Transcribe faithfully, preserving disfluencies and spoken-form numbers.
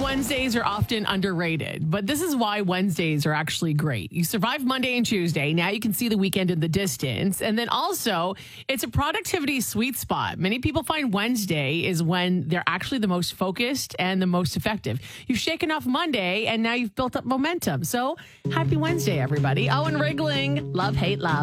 Wednesdays are often underrated, but this is why Wednesdays are actually great. You survive Monday and Tuesday. Now you can see the weekend in the distance. And then also, it's a productivity sweet spot. Many people find Wednesday is when they're actually the most focused and the most effective. You've shaken off Monday and now you've built up momentum. So happy Wednesday, everybody. Owen Rigling, love, hate, love.